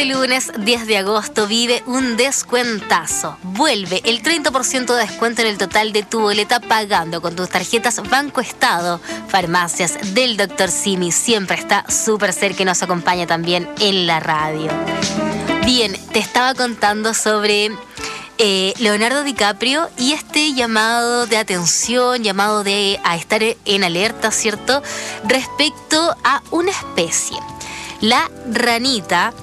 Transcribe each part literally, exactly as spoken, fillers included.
Este lunes diez de agosto vive un descuentazo. Vuelve el treinta por ciento de descuento en el total de tu boleta pagando con tus tarjetas Banco Estado. Farmacias del doctor Simi siempre está súper cerca y nos acompaña también en la radio. Bien, te estaba contando sobre eh, Leonardo DiCaprio y este llamado de atención, llamado de a estar en alerta, ¿cierto? Respecto a una especie. La ranita,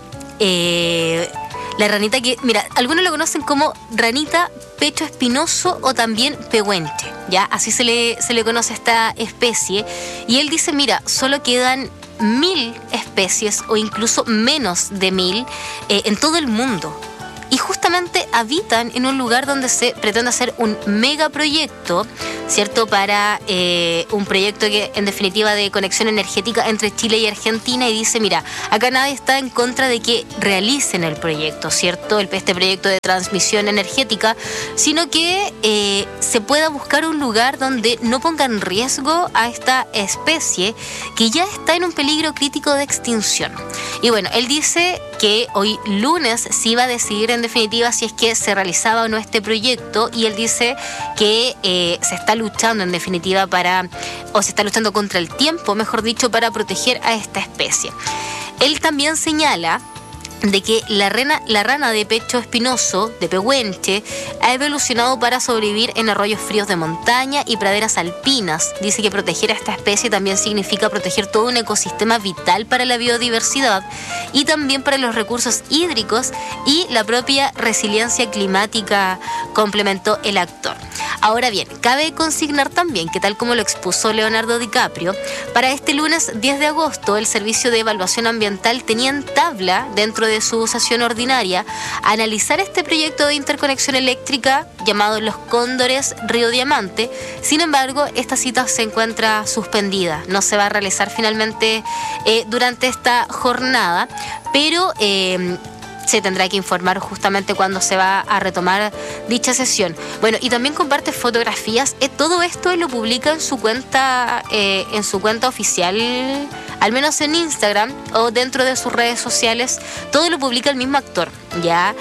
eh, la ranita que, mira, algunos lo conocen como ranita pecho espinoso o también pehuenche, ¿ya? Así se le, se le conoce a esta especie. Y él dice, mira, solo quedan mil especies o incluso menos de mil eh, en todo el mundo. Y justamente habitan en un lugar donde se pretende hacer un megaproyecto, ¿cierto? Para eh, un proyecto que, en definitiva, de conexión energética entre Chile y Argentina. Y dice, mira, acá nadie está en contra de que realicen el proyecto, ¿cierto? El, este proyecto de transmisión energética, sino que eh, se pueda buscar un lugar donde no ponga en riesgo a esta especie que ya está en un peligro crítico de extinción. Y bueno, él dice que hoy lunes se iba a decidir en definitiva si es que se realizaba o no este proyecto, y él dice que eh, se está luchando en definitiva para, o se está luchando contra el tiempo, mejor dicho, para proteger a esta especie. Él también señala de que la rana, la rana de pecho espinoso, de pehuenche, ha evolucionado para sobrevivir en arroyos fríos de montaña y praderas alpinas. Dice que proteger a esta especie también significa proteger todo un ecosistema vital para la biodiversidad y también para los recursos hídricos y la propia resiliencia climática, complementó el actor. Ahora bien, cabe consignar también que, tal como lo expuso Leonardo DiCaprio, para este lunes diez de agosto el Servicio de Evaluación Ambiental tenía en tabla, dentro de su sesión ordinaria, analizar este proyecto de interconexión eléctrica llamado Los Cóndores Río Diamante. Sin embargo, esta cita se encuentra suspendida, no se va a realizar finalmente eh, durante esta jornada, pero eh, se tendrá que informar justamente cuando se va a retomar dicha sesión. Bueno, y también comparte fotografías. Eh, todo esto él lo publica en su cuenta, eh, en su cuenta oficial, al menos en Instagram o dentro de sus redes sociales. Todo lo publica el mismo actor, ¿ya?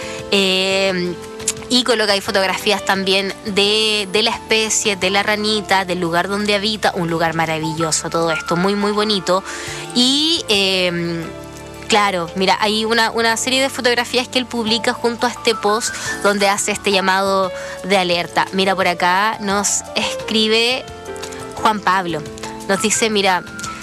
Eh, y coloca ahí fotografías también de, de la especie, de la ranita, del lugar donde habita. Un lugar maravilloso, todo esto, muy, muy bonito. Y Eh, claro, mira, hay una, una serie de fotografías que él publica junto a este post donde hace este llamado de alerta. Mira, por acá nos escribe Juan Pablo. Nos dice, mira,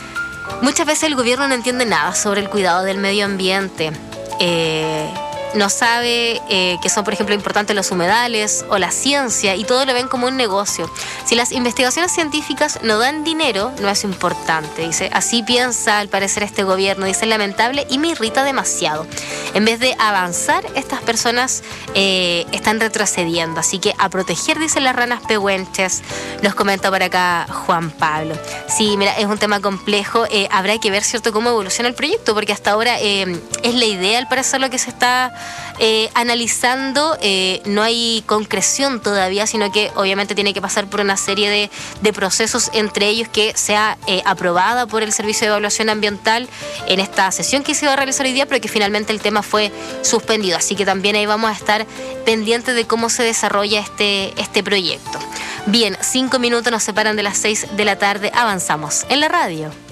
muchas veces el gobierno no entiende nada sobre el cuidado del medio ambiente. Eh... No sabe eh, que son, por ejemplo, importantes los humedales o la ciencia, y todo lo ven como un negocio. Si las investigaciones científicas no dan dinero, no es importante, dice. Así piensa, al parecer, este gobierno. Dice, lamentable y me irrita demasiado. En vez de avanzar, estas personas eh, están retrocediendo. Así que a proteger, dicen las ranas pehuenches, nos comenta por acá Juan Pablo. Sí, mira, es un tema complejo. Eh, habrá que ver, ¿cierto?, cómo evoluciona el proyecto, porque hasta ahora eh, es la idea, al parecer, lo que se está Eh, analizando. Eh, no hay concreción todavía, sino que obviamente tiene que pasar por una serie de, de procesos, entre ellos que sea eh, aprobada por el Servicio de Evaluación Ambiental en esta sesión que se va a realizar hoy día, pero que finalmente el tema fue suspendido. Así que también ahí vamos a estar pendientes de cómo se desarrolla este, este proyecto. Bien, cinco minutos nos separan de las seis de la tarde. Avanzamos en la radio.